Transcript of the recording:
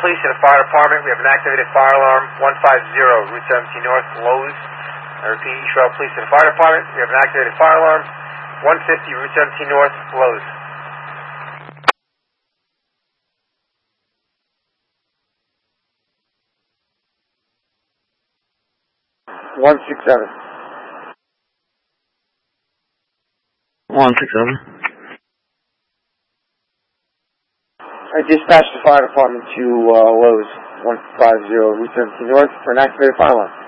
Police and the Fire Department. We have an activated fire alarm, 150, Route 17 North, Lowe's. I repeat, East Royal Police and the Fire Department. We have an activated fire alarm, 150, Route 17 North, Lowe's. 167. 167. I dispatched the fire department to Lowe's, 150, Route 17 North, for an activated fire alarm.